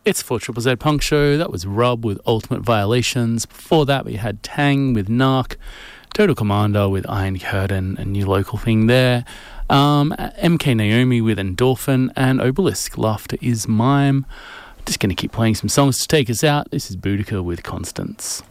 It's 4ZZZ Punk Show. That was Rub with Ultimate Violations. Before that, we had Tang with Narc, Total Commander with Iron Curtain, a new local thing there. MK Naomi with Endorphin, and Obelisk, Laughter is Mime. Just going to keep playing some songs to take us out. This is Boudica with Constance.